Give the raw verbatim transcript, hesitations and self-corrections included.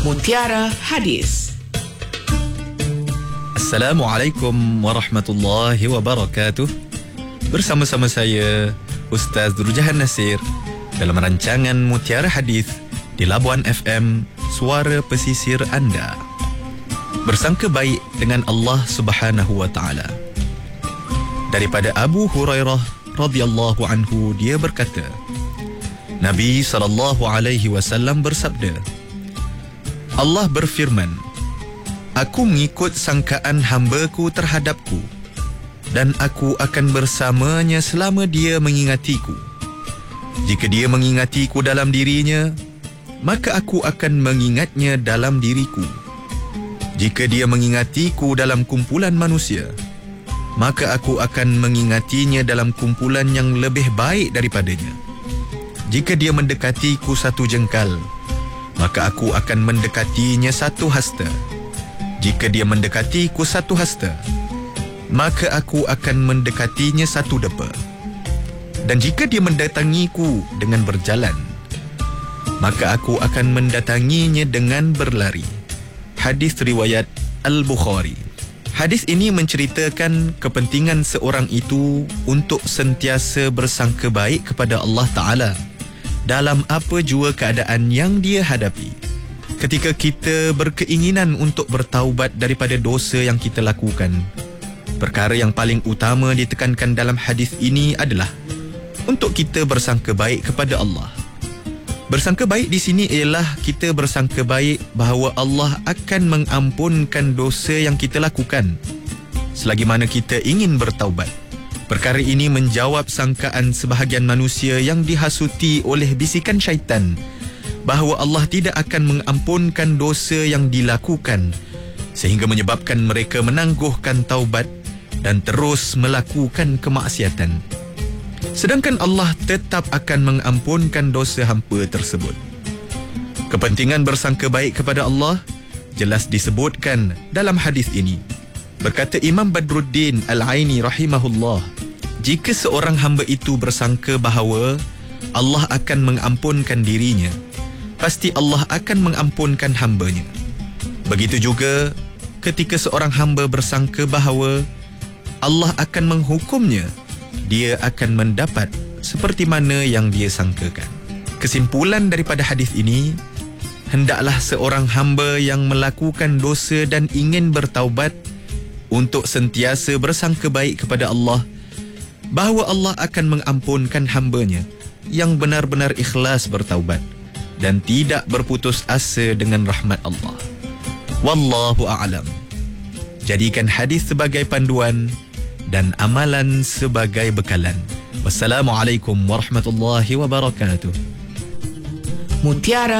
Mutiara Hadis. Assalamualaikum warahmatullahi wabarakatuh. Bersama-sama saya Ustaz Durjahan Nasir dalam rancangan Mutiara Hadis di Labuan F M, suara pesisir anda. Bersangka baik dengan Allah Subhanahu wa taala. Daripada Abu Hurairah radhiyallahu anhu, dia berkata, Nabi sallallahu alaihi wasallam bersabda, Allah berfirman, Aku mengikut sangkaan hamba-Ku terhadap-Ku, dan aku akan bersamanya selama dia mengingatiku. Jika dia mengingatiku dalam dirinya, maka aku akan mengingatnya dalam diriku. Jika dia mengingatiku dalam kumpulan manusia, maka aku akan mengingatinya dalam kumpulan yang lebih baik daripadanya. Jika dia mendekatiku satu jengkal, maka aku akan mendekatinya satu hasta. Jika dia mendekatiku satu hasta, maka aku akan mendekatinya satu depa. Dan jika dia mendatangiku dengan berjalan, maka aku akan mendatanginya dengan berlari. Hadis riwayat Al-Bukhari. Hadis ini menceritakan kepentingan seorang itu untuk sentiasa bersangka baik kepada Allah Ta'ala dalam apa jua keadaan yang dia hadapi. Ketika kita berkeinginan untuk bertaubat daripada dosa yang kita lakukan, perkara yang paling utama ditekankan dalam hadis ini adalah untuk kita bersangka baik kepada Allah. Bersangka baik di sini ialah kita bersangka baik bahawa Allah akan mengampunkan dosa yang kita lakukan selagi mana kita ingin bertaubat. Perkara ini menjawab sangkaan sebahagian manusia yang dihasuti oleh bisikan syaitan bahawa Allah tidak akan mengampunkan dosa yang dilakukan, sehingga menyebabkan mereka menangguhkan taubat dan terus melakukan kemaksiatan. Sedangkan Allah tetap akan mengampunkan dosa hampa tersebut. Kepentingan bersangka baik kepada Allah jelas disebutkan dalam hadis ini. Berkata Imam Badruddin Al-Aini rahimahullah, jika seorang hamba itu bersangka bahawa Allah akan mengampunkan dirinya, pasti Allah akan mengampunkan hambanya. Begitu juga ketika seorang hamba bersangka bahawa Allah akan menghukumnya, dia akan mendapat seperti mana yang dia sangkakan. Kesimpulan daripada hadis ini, hendaklah seorang hamba yang melakukan dosa dan ingin bertaubat untuk sentiasa bersangka baik kepada Allah bahawa Allah akan mengampunkan hambanya yang benar-benar ikhlas bertaubat dan tidak berputus asa dengan rahmat Allah. Wallahu a'lam. Jadikan hadis sebagai panduan dan amalan sebagai bekalan. Wassalamualaikum warahmatullahi wabarakatuh. Mutiara